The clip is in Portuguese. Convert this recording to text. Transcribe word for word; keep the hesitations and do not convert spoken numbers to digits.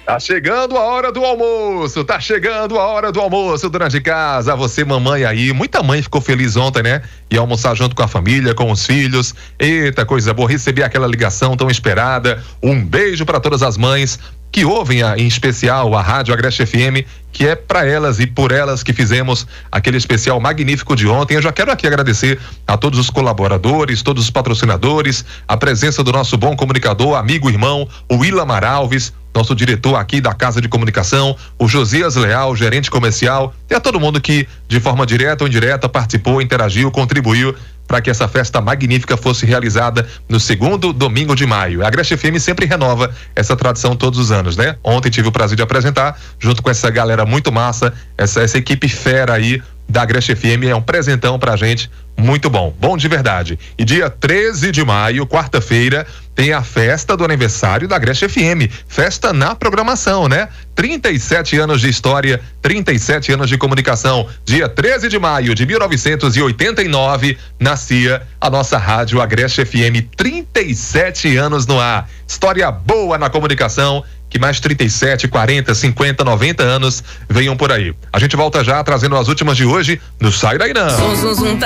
Tá chegando a hora do almoço, tá chegando a hora do almoço, dona de casa, você mamãe aí, muita mãe ficou feliz ontem, né? E almoçar junto com a família, com os filhos, eita coisa boa, receber aquela ligação tão esperada, um beijo para todas as mães que ouvem a, em especial a Rádio Agreste F M, que é para elas e por elas que fizemos aquele especial magnífico de ontem. Eu já quero aqui agradecer a todos os colaboradores, todos os patrocinadores, a presença do nosso bom comunicador, amigo, irmão, o Ilamar Alves, nosso diretor aqui da Casa de Comunicação, o Josias Leal, gerente comercial, e a todo mundo que de forma direta ou indireta participou, interagiu, contribuiu para que essa festa magnífica fosse realizada no segundo domingo de maio. A Agreste F M sempre renova essa tradição todos os anos, né? Ontem tive o prazer de apresentar, junto com essa galera muito massa, essa, essa equipe fera aí da Agreste F M, é um presentão pra gente, muito bom, bom de verdade. E dia treze de maio, quarta-feira, tem a festa do aniversário da Agreste F M, festa na programação, né? trinta e sete anos de história, trinta e sete anos de comunicação. Dia treze de maio de mil novecentos e oitenta e nove, nascia a nossa rádio Agreste F M, trinta e sete anos no ar. História boa na comunicação, que mais trinta e sete, quarenta, cinquenta, noventa anos venham por aí. A gente volta já trazendo as últimas de hoje no Sai Daí Não.